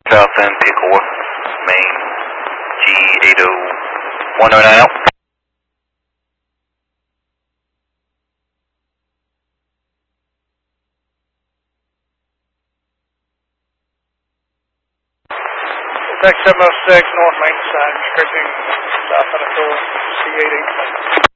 South End, Pecora, Main, G80109 out. Deck 706, North Main Side, restricting south out of door, C887.